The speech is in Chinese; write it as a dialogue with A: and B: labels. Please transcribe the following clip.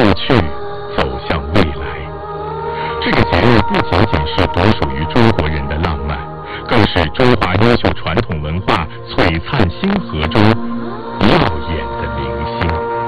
A: 去，走向未来。这个节日不仅仅是独属于中国人的浪漫，更是中华优秀传统文化璀璨星河中